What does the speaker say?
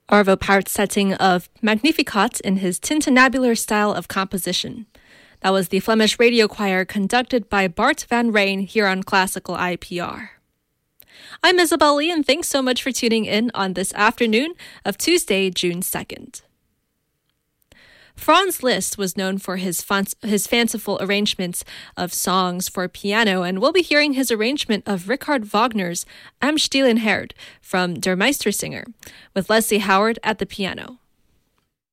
Arvo Pärt's setting of Magnificat in his tintinnabular style of composition. That was the Flemish Radio Choir conducted by Bart van Rijn here on Classical IPR. I'm Isabel Lee, and thanks so much for tuning in on this afternoon of Tuesday, June 2nd. Franz Liszt was known for his fanciful arrangements of songs for piano, and we'll be hearing his arrangement of Richard Wagner's Am stillen Herd from Der Meistersinger, with Leslie Howard at the piano.